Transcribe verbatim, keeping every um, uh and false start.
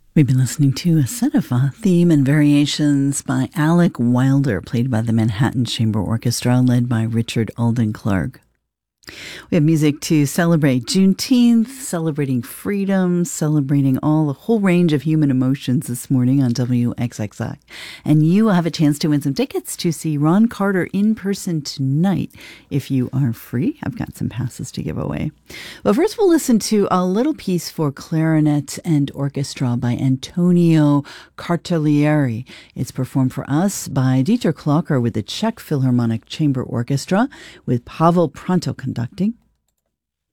We've been listening to a set of uh, theme and variations by Alec Wilder, played by the Manhattan Chamber Orchestra, led by Richard Alden Clark. We have music to celebrate Juneteenth, celebrating freedom, celebrating all the whole range of human emotions this morning on W X X I. And you will have a chance to win some tickets to see Ron Carter in person tonight. If you are free, I've got some passes to give away. But first we'll listen to a little piece for clarinet and orchestra by Antonio Cartaglieri. It's performed for us by Dieter Klocker with the Czech Philharmonic Chamber Orchestra, with Pavel Pronto conducting.